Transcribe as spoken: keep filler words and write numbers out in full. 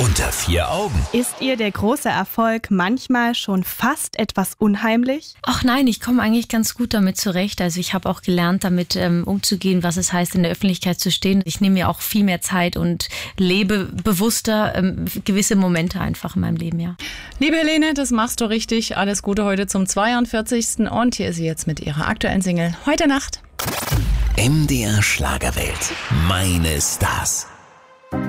Unter vier Augen. Ist ihr der große Erfolg manchmal schon fast etwas unheimlich? Ach nein, ich komme eigentlich ganz gut damit zurecht. Also ich habe auch gelernt, damit ähm, umzugehen, was es heißt, in der Öffentlichkeit zu stehen. Ich nehme mir auch viel mehr Zeit und lebe bewusster ähm, gewisse Momente einfach in meinem Leben, ja. Liebe Helene, das machst du richtig. Alles Gute heute zum zweiundvierzigsten Und hier ist sie jetzt mit ihrer aktuellen Single Heute Nacht. M D R Schlagerwelt. Meine Stars.